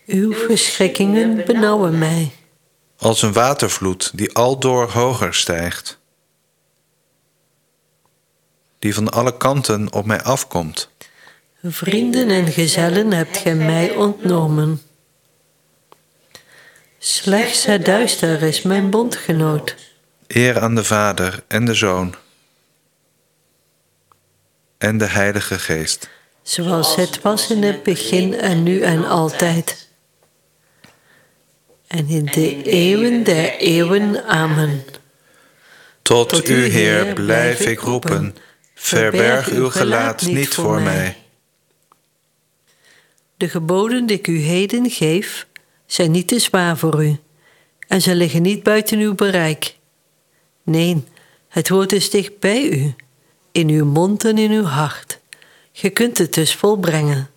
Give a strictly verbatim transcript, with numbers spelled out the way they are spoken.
Uw verschrikkingen benauwen mij. Als een watervloed die aldoor hoger stijgt. Die van alle kanten op mij afkomt. Vrienden en gezellen hebt gij mij ontnomen. Slechts het duister is mijn bondgenoot. Eer aan de Vader en de Zoon en de Heilige Geest. Zoals het was in het begin en nu en altijd. En in de eeuwen der eeuwen. Amen. Tot, Tot u, Heer, blijf ik roepen. Verberg uw gelaat niet voor mij. De geboden die ik u heden geef, zijn niet te zwaar voor u. En ze liggen niet buiten uw bereik. Nee, het woord is dicht bij u, in uw mond en in uw hart. Je kunt het dus volbrengen.